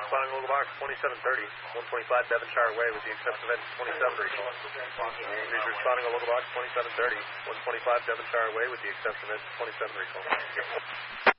responding to local box 2730, 125 Devonshire Way with the exception of engine 27 recall. Cruiser responding to local box 2730, 125 Devonshire Way with the exception of engine 27 recall.